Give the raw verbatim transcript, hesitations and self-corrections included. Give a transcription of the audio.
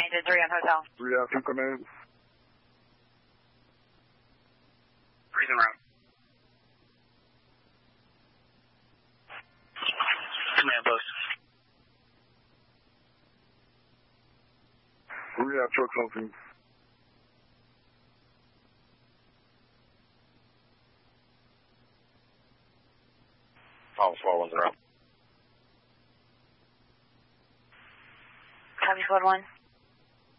to three on hotel. three after command. Three in the room. Command post. three out trucks on scene. All four in the room. Copy squad one.